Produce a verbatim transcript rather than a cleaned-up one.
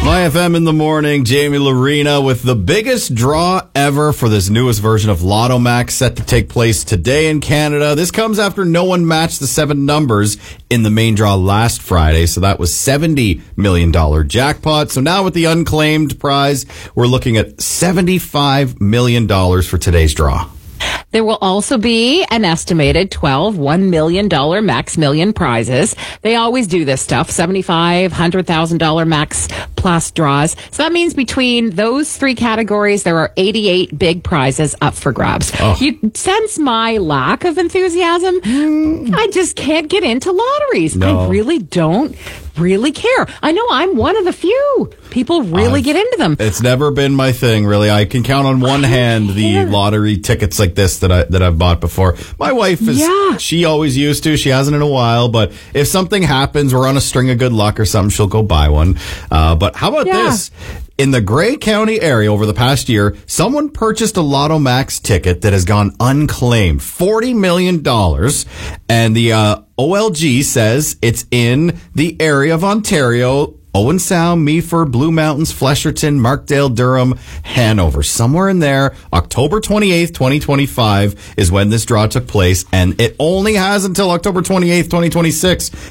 My F M in the morning, Jamie Lorena with the biggest draw ever for this newest version of Lotto Max set to take place today in Canada. This comes after no one matched the seven numbers in the main draw last Friday, so that was seventy million dollars jackpot. So now with the unclaimed prize, we're looking at seventy-five million dollars for today's draw. There will also be an estimated twelve one million dollars max million prizes. They always do this stuff, seventy-five, one hundred thousand dollars max plus draws. So that means between those three categories, there are eighty-eight big prizes up for grabs. Oh. You sense my lack of enthusiasm? Mm. I just can't get into lotteries. No. I really don't really care. I know I'm one of the few people really uh, get into them. It's never been my thing, really. I can count on one hand the lottery tickets like this that I that I've bought before. My wife is yeah. she always used to. She hasn't in a while, but if something happens, we're on a string of good luck or something, she'll go buy one. Uh, but how about yeah. this? In the Grey County area over the past year, someone purchased a Lotto Max ticket that has gone unclaimed, forty million dollars, and the uh, O L G says it's in the area of Ontario, Owen Sound, Meaford, Blue Mountains, Flesherton, Markdale, Durham, Hanover. Somewhere in there, October twenty-eighth, twenty twenty-five is when this draw took place, and it only has until October twenty-eighth, twenty twenty-six